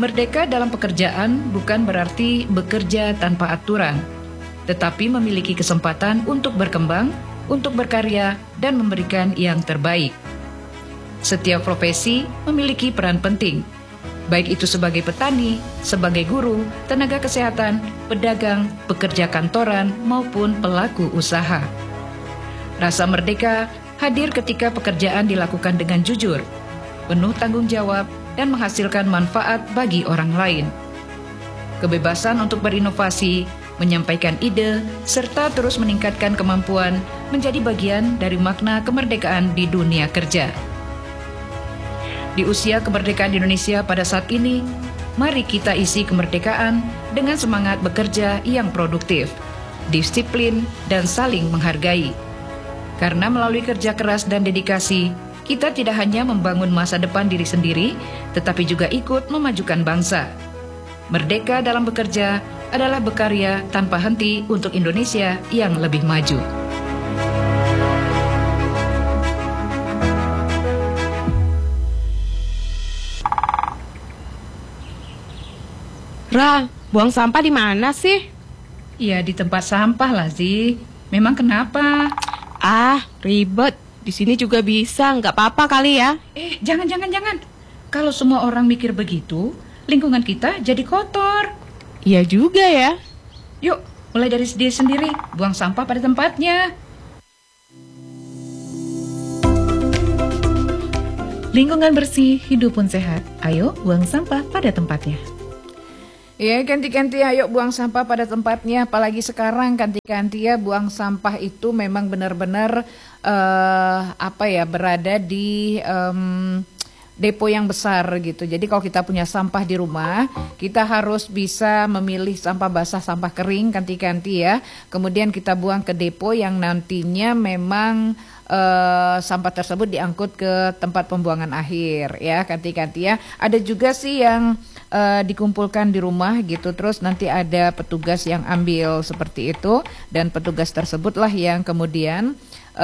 Merdeka dalam pekerjaan bukan berarti bekerja tanpa aturan, tetapi memiliki kesempatan untuk berkembang, untuk berkarya, dan memberikan yang terbaik. Setiap profesi memiliki peran penting, baik itu sebagai petani, sebagai guru, tenaga kesehatan, pedagang, pekerja kantoran, maupun pelaku usaha. Rasa merdeka hadir ketika pekerjaan dilakukan dengan jujur, penuh tanggung jawab, dan menghasilkan manfaat bagi orang lain. Kebebasan untuk berinovasi, menyampaikan ide, serta terus meningkatkan kemampuan menjadi bagian dari makna kemerdekaan di dunia kerja. Di usia kemerdekaan Indonesia pada saat ini, mari kita isi kemerdekaan dengan semangat bekerja yang produktif, disiplin, dan saling menghargai. Karena melalui kerja keras dan dedikasi, kita tidak hanya membangun masa depan diri sendiri, tetapi juga ikut memajukan bangsa. Merdeka dalam bekerja adalah berkarya tanpa henti untuk Indonesia yang lebih maju. Ra, buang sampah di mana sih? Ya di tempat sampah lah, Zi. Memang kenapa? Ah, ribet. Di sini juga bisa, nggak apa-apa kali ya. Jangan. Kalau semua orang mikir begitu, lingkungan kita jadi kotor. Iya juga ya. Yuk, mulai dari diri sendiri, buang sampah pada tempatnya. Lingkungan bersih, hidup pun sehat. Ayo buang sampah pada tempatnya. Ya, ganti-ganti ayo buang sampah pada tempatnya. Apalagi sekarang ganti-ganti ya, buang sampah itu memang benar-benar berada di depo yang besar gitu. Jadi kalau kita punya sampah di rumah, kita harus bisa memilih sampah basah, sampah kering, ganti-ganti ya. Kemudian kita buang ke depo yang nantinya memang sampah tersebut diangkut ke tempat pembuangan akhir ya, ganti-ganti ya. Ada juga sih yang dikumpulkan di rumah gitu, terus nanti ada petugas yang ambil seperti itu, dan petugas tersebutlah yang kemudian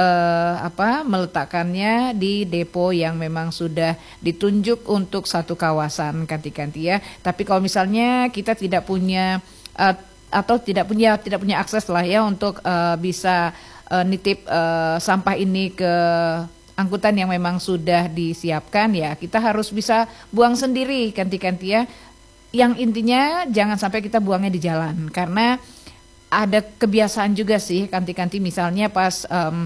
meletakkannya di depo yang memang sudah ditunjuk untuk satu kawasan, ganti-ganti ya. Tapi kalau misalnya kita tidak punya atau tidak punya akses lah ya untuk bisa nitip sampah ini ke angkutan yang memang sudah disiapkan, ya kita harus bisa buang sendiri, ganti-ganti ya. Yang intinya jangan sampai kita buangnya di jalan, karena ada kebiasaan juga sih ganti-ganti, misalnya pas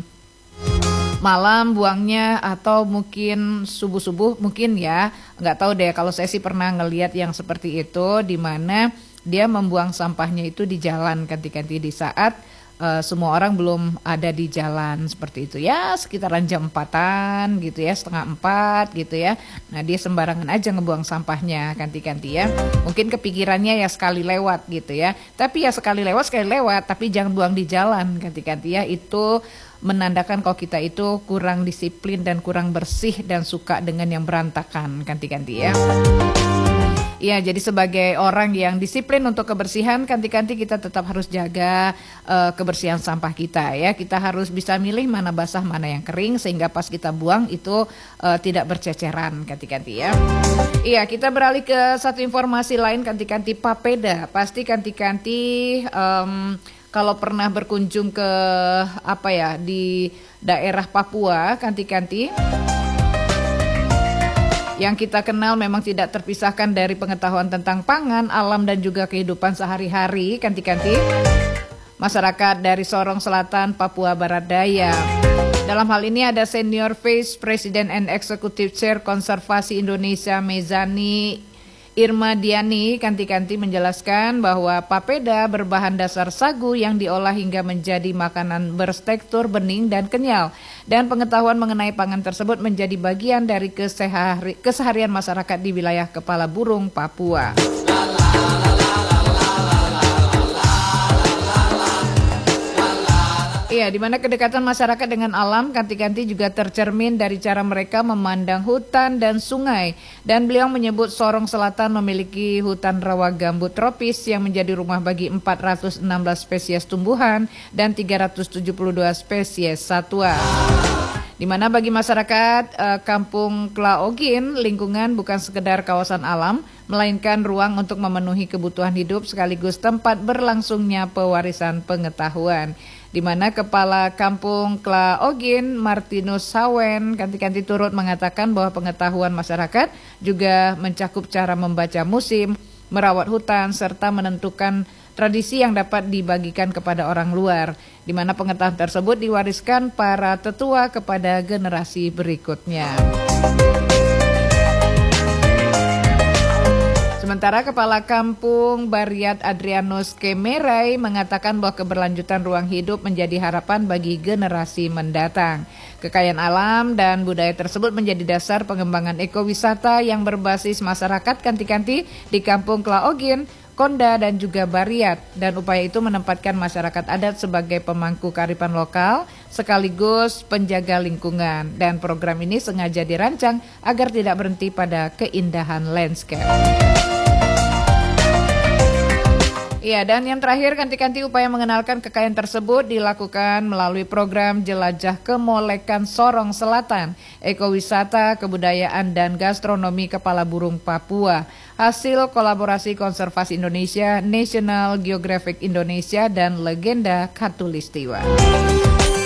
malam buangnya, atau mungkin subuh-subuh mungkin ya, nggak tahu deh. Kalau saya sih pernah ngelihat yang seperti itu, di mana dia membuang sampahnya itu di jalan, ganti-ganti di saat semua orang belum ada di jalan seperti itu ya, sekitaran jam 4-an gitu ya, 3:30 gitu ya. Nah dia sembarangan aja ngebuang sampahnya, ganti-ganti ya. Mungkin kepikirannya ya sekali lewat gitu ya, tapi ya sekali lewat, tapi jangan buang di jalan, ganti-ganti ya. Itu menandakan kalau kita itu kurang disiplin dan kurang bersih dan suka dengan yang berantakan, ganti-ganti ya. Ya, jadi sebagai orang yang disiplin untuk kebersihan, ganti-ganti kita tetap harus jaga kebersihan sampah kita ya. Kita harus bisa milih mana basah, mana yang kering, sehingga pas kita buang itu tidak berceceran, ganti-ganti ya. Iya, kita beralih ke satu informasi lain, ganti-ganti Papeda. Pasti ganti-ganti kalau pernah berkunjung ke di daerah Papua, ganti-ganti, yang kita kenal memang tidak terpisahkan dari pengetahuan tentang pangan, alam, dan juga kehidupan sehari-hari, ganti-ganti masyarakat dari Sorong Selatan, Papua Barat Daya. Dalam hal ini ada Senior Vice President and Executive Chair Konservasi Indonesia Mezani Irma Diani, ganti-ganti menjelaskan bahwa papeda berbahan dasar sagu yang diolah hingga menjadi makanan bertekstur bening dan kenyal. Dan pengetahuan mengenai pangan tersebut menjadi bagian dari keseharian masyarakat di wilayah Kepala Burung, Papua. Iya, di mana kedekatan masyarakat dengan alam ganti-ganti juga tercermin dari cara mereka memandang hutan dan sungai. Dan beliau menyebut Sorong Selatan memiliki hutan rawa gambut tropis yang menjadi rumah bagi 416 spesies tumbuhan dan 372 spesies satwa. Di mana bagi masyarakat Kampung Klaogin, lingkungan bukan sekedar kawasan alam, melainkan ruang untuk memenuhi kebutuhan hidup sekaligus tempat berlangsungnya pewarisan pengetahuan. Di mana Kepala Kampung Klaogin, Martinus Sawen, kanti-kanti turut mengatakan bahwa pengetahuan masyarakat juga mencakup cara membaca musim, merawat hutan, serta menentukan tradisi yang dapat dibagikan kepada orang luar, di mana pengetahuan tersebut diwariskan para tetua kepada generasi berikutnya. Sementara Kepala Kampung Bariat Adrianus Kemerai mengatakan bahwa keberlanjutan ruang hidup menjadi harapan bagi generasi mendatang. Kekayaan alam dan budaya tersebut menjadi dasar pengembangan ekowisata yang berbasis masyarakat kanti-kanti di Kampung Klaogin, Konda dan juga Bariat, dan upaya itu menempatkan masyarakat adat sebagai pemangku kearifan lokal sekaligus penjaga lingkungan, dan program ini sengaja dirancang agar tidak berhenti pada keindahan landscape. Ya, dan yang terakhir, kanti-kanti upaya mengenalkan kekayaan tersebut dilakukan melalui program Jelajah Kemolekan Sorong Selatan, Ekowisata, Kebudayaan, dan Gastronomi Kepala Burung Papua, hasil kolaborasi Konservasi Indonesia, National Geographic Indonesia, dan Legenda Khatulistiwa.